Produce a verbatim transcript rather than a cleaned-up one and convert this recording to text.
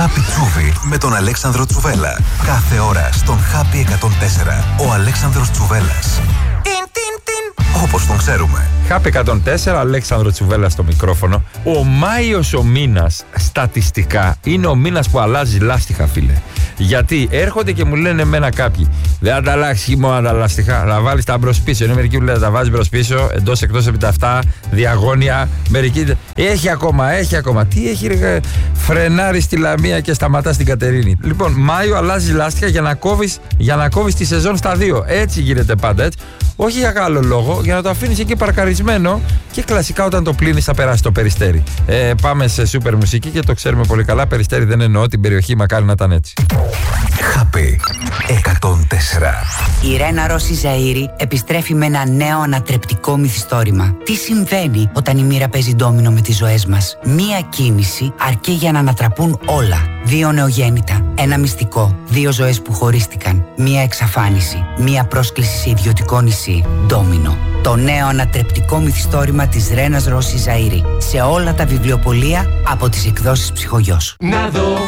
Χαπιτσούβι με τον Αλέξανδρο Τσουβέλα. Κάθε ώρα στον Happy εκατόν τέσσερα. Ο Αλέξανδρος Τσουβέλας. Όπως τον ξέρουμε. Happy εκατόν τέσσερα, Αλέξανδρο Τσουβέλα στο μικρόφωνο. Ο Μάιος ο μήνας, στατιστικά, είναι ο μήνας που αλλάζει λάστιχα, φίλε. Γιατί έρχονται και μου λένε εμένα κάποιοι, δεν θα τα αλλάξει χειμώνα τα λάστιχα, θα βάλεις τα μπρος πίσω. Είναι μερικοί που λένε τα βάζεις μπρος πίσω, εντός εκτός εβδομήντα επτά, διαγώνια. Μερικοί έχει ακόμα, έχει ακόμα. Τι έχει, ρε, φρενάρει στη Λαμία και σταματά στην Κατερίνη. Λοιπόν, Μάιο αλλάζει λάστιχα για να κόβεις, για να κόβεις τη σεζόν στα δύο. Έτσι γίνεται πάντα, έτσι. Όχι για άλλο λόγο, για να το αφήνεις εκεί παρκαρισμένο και κλασικά όταν το πλύνεις θα περάσει το Περιστέρι. Ε, πάμε σε σούπερ μουσική και το ξέρουμε πολύ καλά. Περιστέρι δεν εννοώ την περιοχή, μακάρι να ήταν έτσι. Happy εκατόν τέσσερα. Η Ρένα Ρώση Ζαΐρη επιστρέφει με ένα νέο ανατρεπτικό μυθιστόρημα. Τι συμβαίνει όταν η μοίρα παίζει ντόμινο με τις ζωές μας? Μία κίνηση αρκεί για να ανατραπούν όλα. Δύο νεογέννητα, ένα μυστικό, δύο ζωές που χωρίστηκαν, μία εξαφάνιση, μία πρόσκληση σε ιδιωτικό νησί. Ντόμινο. Το νέο ανατρεπτικό μυθιστόρημα της Ρένας Ρώση Ζαΐρη. Σε όλα τα βιβλιοπωλεία από τις εκδόσεις Ψυχογιός. Να δω